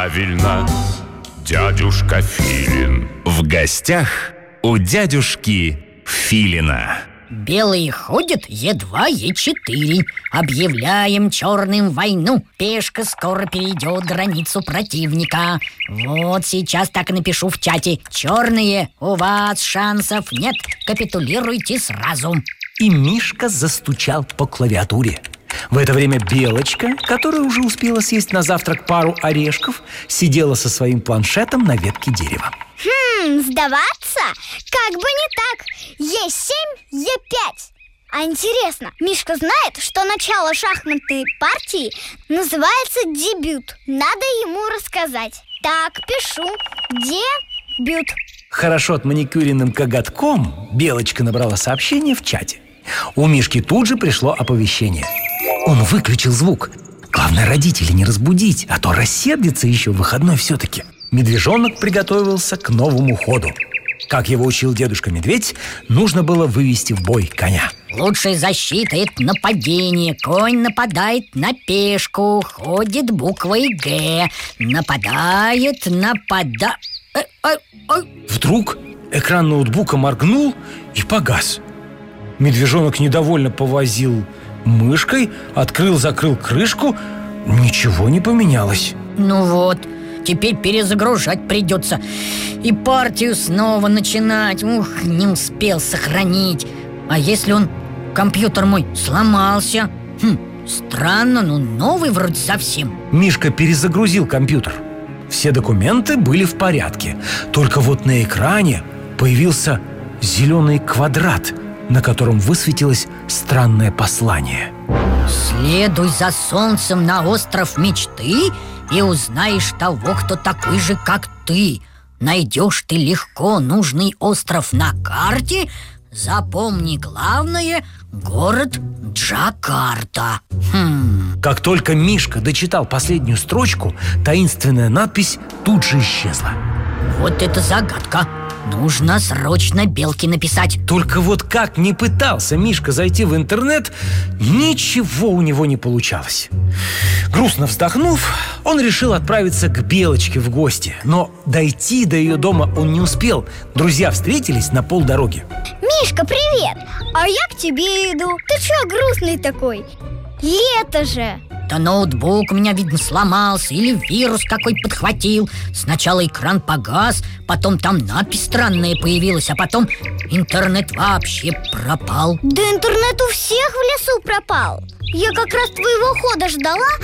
Правильно, дядюшка Филин. В гостях у дядюшки Филина. Белые ходят едва Е4. Объявляем черным войну. Пешка скоро перейдет границу противника. Вот сейчас так и напишу в чате. Черные, у вас шансов нет. Капитулируйте сразу. И Мишка застучал по клавиатуре. В это время Белочка, которая уже успела съесть на завтрак пару орешков, сидела со своим планшетом на ветке дерева. Сдаваться? Как бы не так. Е7, Е5. А интересно, Мишка знает, что начало шахматной партии называется дебют. Надо ему рассказать. Так, пишу. Дебют. Хорошо отманикюренным коготком Белочка набрала сообщение в чате. У Мишки тут же пришло оповещение. Он выключил звук. Главное, родителей не разбудить, а то рассердится еще, выходной все-таки. Медвежонок приготовился к новому ходу. Как его учил дедушка Медведь, нужно было вывести в бой коня. Лучшая защита – это нападение. Конь нападает на пешку, ходит буквой Г. Нападает. Вдруг экран ноутбука моргнул и погас. Медвежонок недовольно повозил мышкой, открыл-закрыл крышку. Ничего не поменялось. Ну вот, теперь перезагружать придется. И партию снова начинать. Ух, не успел сохранить. А если компьютер мой сломался? Странно, новый вроде совсем. Мишка перезагрузил компьютер. Все документы были в порядке. Только вот на экране появился зеленый квадрат, на котором высветилось странное послание. Следуй за солнцем на остров мечты и узнаешь того, кто такой же, как ты. Найдешь ты легко нужный остров на карте. Запомни главное – город Джакарта. Как только Мишка дочитал последнюю строчку, таинственная надпись тут же исчезла. Вот это загадка. Нужно срочно Белке написать. Только вот как ни пытался Мишка зайти в интернет, ничего у него не получалось. Грустно вздохнув, он решил отправиться к Белочке в гости. Но дойти до ее дома он не успел. Друзья встретились на полдороги. Мишка, привет! А я к тебе иду. Ты чё грустный такой? Лето же! Да ноутбук у меня, видно, сломался. Или вирус какой подхватил. Сначала экран погас, потом там надпись странная появилась, а потом интернет вообще пропал. Да интернет у всех в лесу пропал. Я как раз твоего хода ждала,